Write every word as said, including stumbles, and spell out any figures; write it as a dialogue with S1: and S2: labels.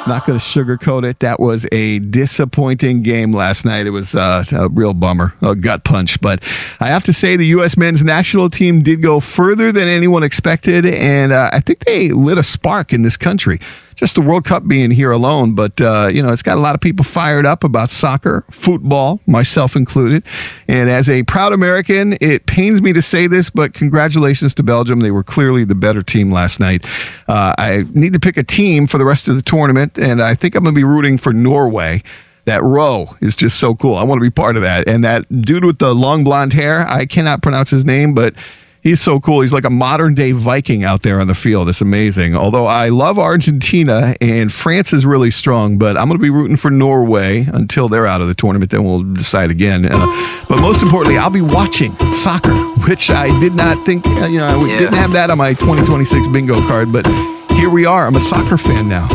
S1: Not going to sugarcoat it. That was a disappointing game last night. It was uh, a real bummer, a gut punch. But I have to say the U S men's national team did go further than anyone expected, and uh, I think they lit a spark in this country. Just the World Cup being here alone, but uh, you know, it's got a lot of people fired up about soccer, football, myself included. And as a proud American, it pains me to say this, but congratulations to Belgium. They were clearly the better team last night. Uh, I need to pick a team for the rest of the tournament, and I think I'm going to be rooting for Norway. That row is just so cool. I want to be part of that. And that dude with the long blonde hair, I cannot pronounce his name, but he's so cool. He's like a modern-day Viking out there on the field. It's amazing. Although I love Argentina, and France is really strong, but I'm going to be rooting for Norway until they're out of the tournament. Then we'll decide again. Uh, but most importantly, I'll be watching soccer, which I did not think, uh, you know, I yeah. didn't have that on my twenty twenty-six bingo card, but here we are. I'm a soccer fan now.